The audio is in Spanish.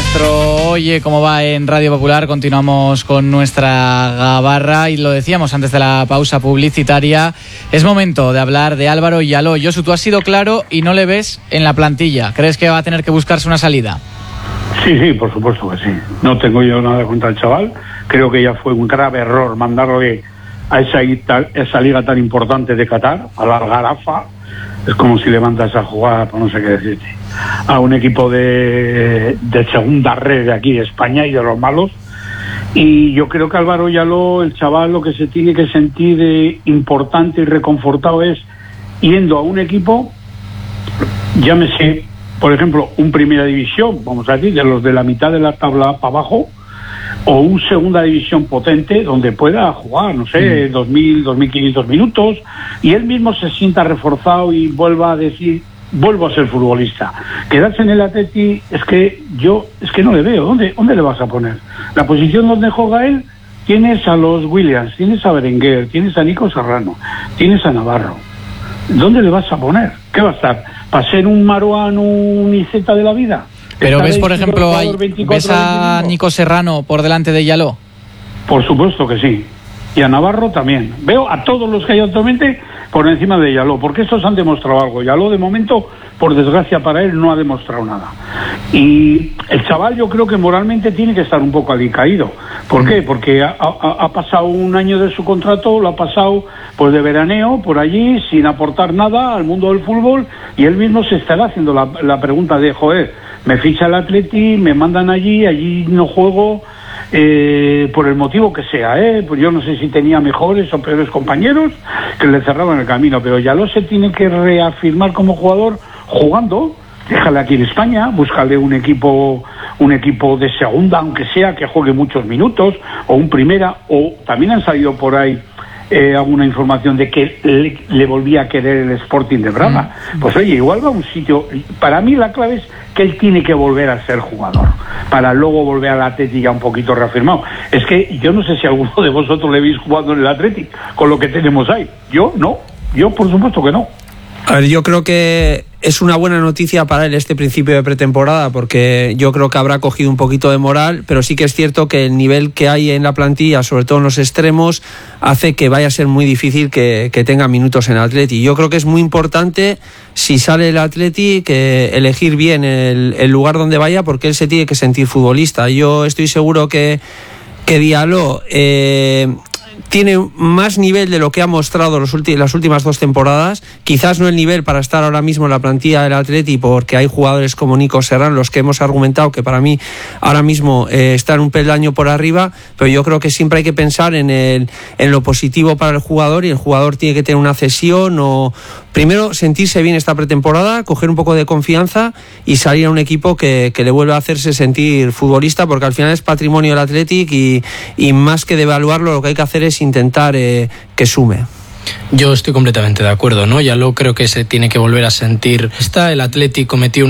nuestro Oye cómo va en Radio Popular. Continuamos con nuestra gabarra y lo decíamos antes de la pausa publicitaria. Es momento de hablar de Álvaro Yaló. Josu, tú has sido claro y no le ves en la plantilla. ¿Crees que va a tener que buscarse una salida? Sí, por supuesto que sí. No tengo yo nada contra el chaval. Creo que ya fue un grave error mandarle a esa liga tan importante de Qatar, a la Al-Gharafa. Es como si levantas a jugar, no sé qué decirte, a un equipo de segunda red de aquí de España y de los malos. Y yo creo que Álvaro Yaló, el chaval, lo que se tiene que sentir importante y reconfortado es yendo a un equipo, llámese, por ejemplo, un primera división, vamos a decir, de los de la mitad de la tabla para abajo, o un segunda división potente donde pueda jugar, no sé, 2.000, 2.500 minutos, y él mismo se sienta reforzado y vuelva a decir, vuelvo a ser futbolista. Quedarse en el Atleti es que no le veo. ¿Dónde le vas a poner? La posición donde juega él, tienes a los Williams, tienes a Berenguer, tienes a Nico Serrano, tienes a Navarro. ¿Dónde le vas a poner? ¿Qué va a estar? ¿Para ser un Marouane, un Iceta de la vida? Pero ves, por ejemplo, ¿ves a Nico Serrano por delante de Yaló? Por supuesto que sí. Y a Navarro también. Veo a todos los que hay actualmente por encima de Yaló, porque estos han demostrado algo. Yaló, de momento, por desgracia para él, no ha demostrado nada. Y el chaval, yo creo que moralmente tiene que estar un poco alicaído. ¿Por qué? Porque ha pasado un año de su contrato, lo ha pasado pues de veraneo por allí, sin aportar nada al mundo del fútbol, y él mismo se estará haciendo la pregunta de, joder, me ficha el Atleti, me mandan allí no juego, por el motivo que sea, pues yo no sé si tenía mejores o peores compañeros que le cerraban el camino, pero Yaló se tiene que reafirmar como jugador jugando. Déjale aquí en España, búscale un equipo de segunda, aunque sea que juegue muchos minutos, o un primera, o también han salido por ahí alguna información de que le volvía a querer el Sporting de Braga. Pues oye, igual va a un sitio. Para mí la clave es que él tiene que volver a ser jugador, para luego volver al Atleti ya un poquito reafirmado. Es que yo no sé si alguno de vosotros le veis jugando en el Atleti con lo que tenemos ahí. Yo no, yo por supuesto que no. A ver, yo creo que es una buena noticia para él este principio de pretemporada, porque yo creo que habrá cogido un poquito de moral, pero sí que es cierto que el nivel que hay en la plantilla, sobre todo en los extremos, hace que vaya a ser muy difícil que tenga minutos en el Atleti. Yo creo que es muy importante, si sale el Atleti, que elegir bien el lugar donde vaya, porque él se tiene que sentir futbolista. Yo estoy seguro que Yaló tiene más nivel de lo que ha mostrado las últimas 2 temporadas. Quizás no el nivel para estar ahora mismo en la plantilla del Atleti, porque hay jugadores como Nico Serrano, los que hemos argumentado que para mí ahora mismo están un peldaño por arriba, pero yo creo que siempre hay que pensar en lo positivo para el jugador, y el jugador tiene que tener una cesión, o primero sentirse bien esta pretemporada, coger un poco de confianza y salir a un equipo que le vuelva a hacerse sentir futbolista, porque al final es patrimonio del Athletic, y más que devaluarlo, lo que hay que hacer es intentar que sume. Yo estoy completamente de acuerdo, ¿no? Yaló creo que se tiene que volver a sentir. El Athletic cometió